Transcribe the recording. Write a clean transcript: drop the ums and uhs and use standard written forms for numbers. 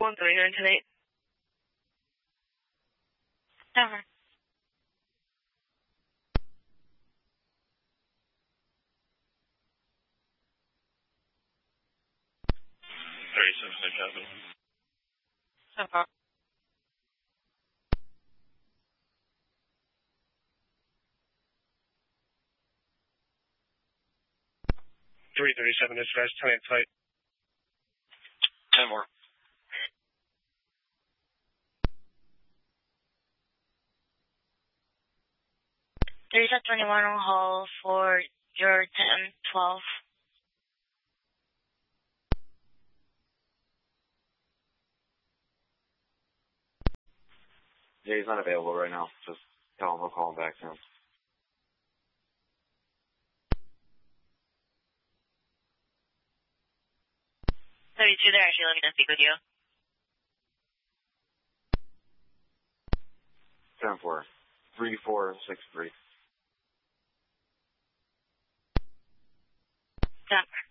139 tonight. Over. 37 Over. 337 dispatch, 10-8 flight. 10 more. There's a 21 on hold for your 10-12. Yeah, he's not available right now. Just tell him we'll call him back soon. 32, they're actually looking to speak with you. 10-4. 3463. 10.